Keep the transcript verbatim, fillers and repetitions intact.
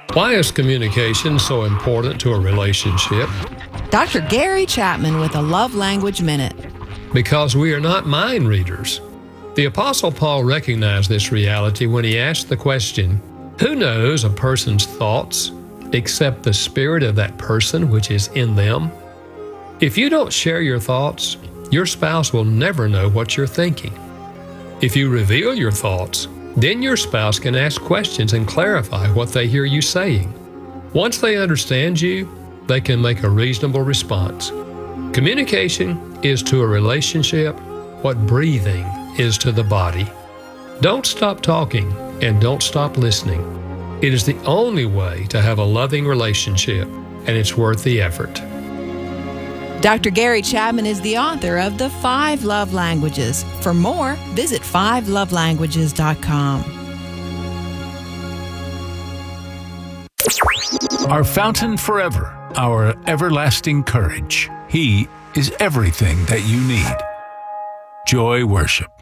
Why is communication so important to a relationship? Doctor Gary Chapman with a Love Language Minute. Because we are not mind readers. The Apostle Paul recognized this reality when he asked the question, who knows a person's thoughts except the spirit of that person which is in them? If you don't share your thoughts, your spouse will never know what you're thinking. If you reveal your thoughts, then your spouse can ask questions and clarify what they hear you saying. Once they understand you, they can make a reasonable response. Communication is to a relationship what breathing is to the body. Don't stop talking and don't stop listening. It is the only way to have a loving relationship, and it's worth the effort. Doctor Gary Chapman is the author of The Five Love Languages. For more, visit five love languages dot com. Our fountain forever, our everlasting courage. He is everything that you need. Joy Worship.